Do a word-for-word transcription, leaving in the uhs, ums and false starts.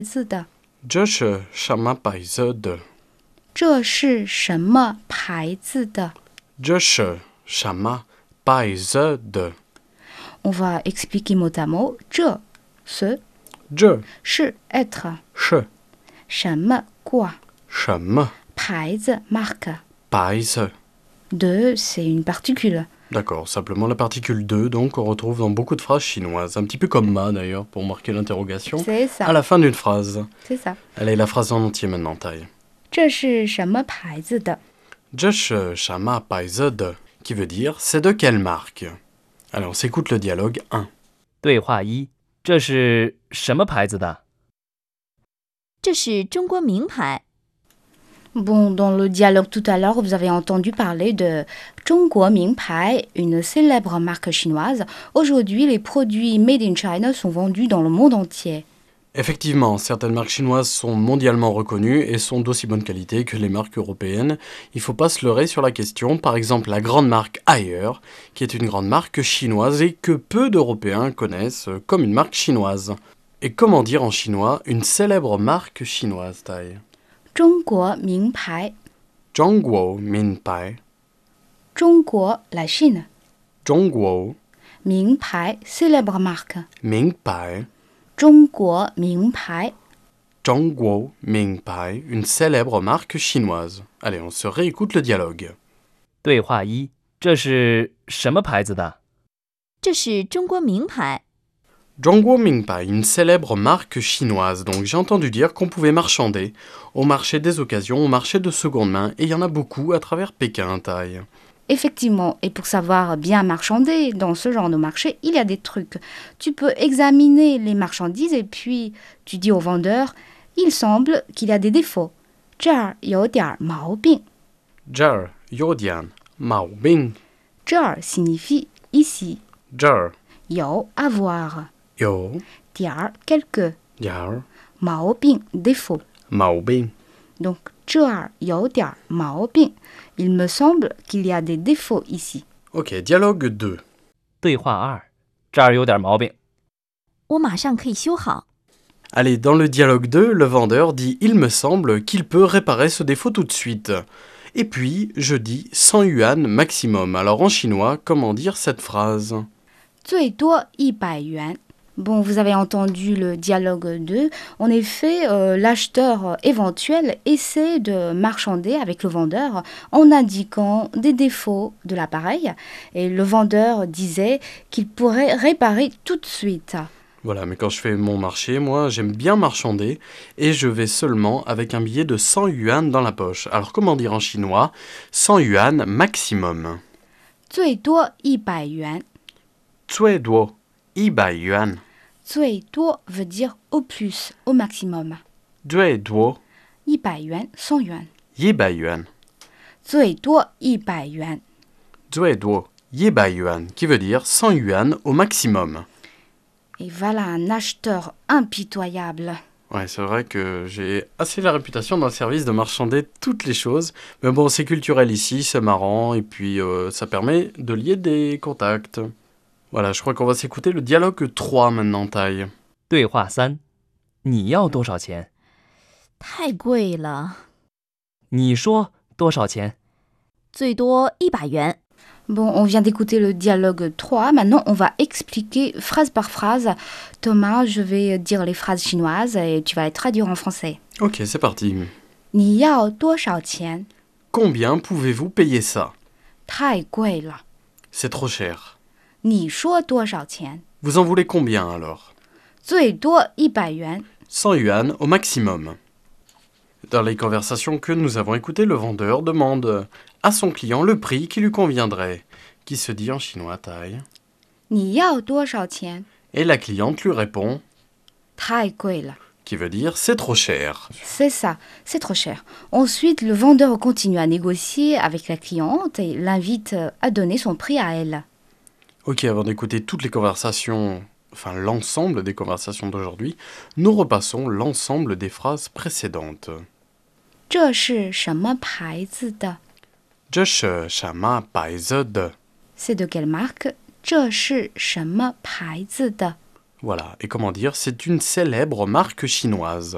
字的？ 这是什么牌子的？ 这是什么牌子的？ 这是什么牌子的？ On va expliquer mot à mot. 这 ce 这是 être 是什么 quoi 什么牌子 marque 牌子 de c'est une particule. D'accord, simplement la particule de, donc on retrouve dans beaucoup de phrases chinoises, un petit peu comme ma d'ailleurs, pour marquer l'interrogation, C'est ça. à la fin d'une phrase. C'est ça. Allez, la phrase en entier maintenant, taille. 这是什么牌子的？ 这是什么牌子的 qui veut dire c'est de quelle marque. Allez, on s'écoute le dialogue un. 对话一，这是什么牌子的？ 这是中国名牌。 Bon, dans le dialogue tout à l'heure, vous avez entendu parler de Zhongguo Mingpai, une célèbre marque chinoise. Aujourd'hui, les produits made in China sont vendus dans le monde entier. Effectivement, certaines marques chinoises sont mondialement reconnues et sont d'aussi bonne qualité que les marques européennes. Il ne faut pas se leurrer sur la question. Par exemple, la grande marque Haier, qui est une grande marque chinoise et que peu d'Européens connaissent comme une marque chinoise. Et comment dire en chinois une célèbre marque chinoise, taille? Zhongguo Mingpai. Zhongguo Minpai. Zhongguo, la Chine. Zhongguo Mingpai, célèbre marque. Mingpai. Zhongguo Mingpai. Zhongguo Mingpai, une célèbre marque chinoise. Allez, on se réécoute le dialogue. 对话一，这是什么牌子的？ 这是中国名牌。 Zhongguo Mingpai, une célèbre marque chinoise. Donc j'ai entendu dire qu'on pouvait marchander au marché des occasions, au marché de seconde main, et il y en a beaucoup à travers Pékin, taille. Effectivement, et pour savoir bien marchander dans ce genre de marché, il y a des trucs. Tu peux examiner les marchandises et puis tu dis au vendeur, il semble qu'il y a des défauts. 这儿有点毛病. Zhe you dian mao bing. 这儿 signifie ici. Zhe 有 avoir. you 点儿 quelque. dian 毛病 défaut. mao bing. Donc 这儿有点毛病. Il me semble qu'il y a des défauts ici. Ok, dialogue deux. 对话二，这儿有点毛病。 我马上可以修好。 Allez, dans le dialogue deux, le vendeur dit « Il me semble qu'il peut réparer ce défaut tout de suite ». Et puis, je dis « cent yuan maximum ». Alors en chinois, comment dire cette phrase? 最多一百元. Bon, vous avez entendu le dialogue deux. En effet, euh, l'acheteur euh, éventuel essaie de marchander avec le vendeur en indiquant des défauts de l'appareil. Et le vendeur disait qu'il pourrait réparer tout de suite. Voilà, mais quand je fais mon marché, moi, j'aime bien marchander et je vais seulement avec un billet de cent yuan dans la poche. Alors comment dire en chinois? cent yuan maximum. 最多一百元. 最多一百元. 最多 veut dire au plus, au maximum. 最多一百元 cent yuan. 一百元. 最多一百元. 最多一百元, qui veut dire cent yuan au maximum. Et voilà un acheteur impitoyable. Ouais, c'est vrai que j'ai assez la réputation dans le service de marchander toutes les choses. Mais bon, c'est culturel ici, c'est marrant, et puis euh, ça permet de lier des contacts. Voilà, je crois qu'on va s'écouter le dialogue trois maintenant, taille. 对话三，你要多少钱？ 太贵了， 你说多少钱？ 最多一百元。 Bon, on vient d'écouter le dialogue trois. Maintenant, on va expliquer phrase par phrase. Thomas, je vais dire les phrases chinoises et tu vas les traduire en français. Ok, c'est parti. 你要多少钱? Combien pouvez-vous payer ça? 太贵了. C'est trop cher. 你说多少钱? Vous en voulez combien alors? 最多一百元. cent yuan au maximum. Dans les conversations que nous avons écoutées, le vendeur demande à son client le prix qui lui conviendrait, qui se dit en chinois taille. 你要多少钱? Et la cliente lui répond, 太贵了. qui veut dire c'est trop cher. C'est ça, c'est trop cher. Ensuite, le vendeur continue à négocier avec la cliente et l'invite à donner son prix à elle. Ok, avant d'écouter toutes les conversations, enfin l'ensemble des conversations d'aujourd'hui, nous repassons l'ensemble des phrases précédentes. 这是什么牌子的? 这是什么牌子的? C'est de quelle marque? 这是什么牌子的? Voilà, et comment dire, c'est une célèbre marque chinoise.